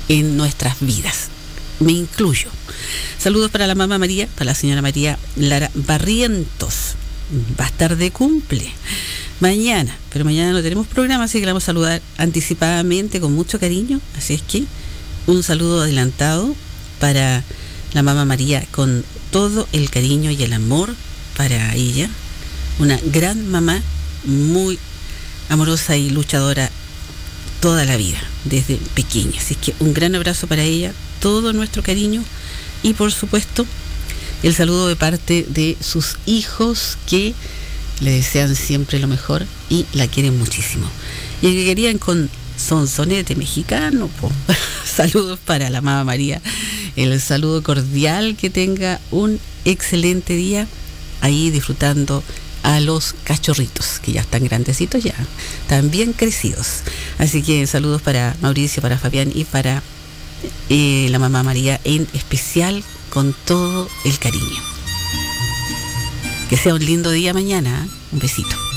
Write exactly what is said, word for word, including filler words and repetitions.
en nuestras vidas. Me incluyo. Saludos para la mamá María, para la señora María Lara Barrientos. Va a estar de cumple mañana, pero mañana no tenemos programa, así que la vamos a saludar anticipadamente con mucho cariño. Así es que un saludo adelantado para la mamá María con todo el cariño y el amor para ella. Una gran mamá, muy amorosa y luchadora toda la vida, desde pequeña. Así que un gran abrazo para ella, todo nuestro cariño y por supuesto el saludo de parte de sus hijos que le desean siempre lo mejor y la quieren muchísimo. Y el que querían con sonsonete mexicano, po. Saludos para la mamá María, el saludo cordial, que tenga un excelente día ahí disfrutando a los cachorritos, que ya están grandecitos, ya están bien crecidos. Así que saludos para Mauricio, para Fabián y para eh, la mamá María en especial, con todo el cariño. Que sea un lindo día mañana, ¿eh? Un besito.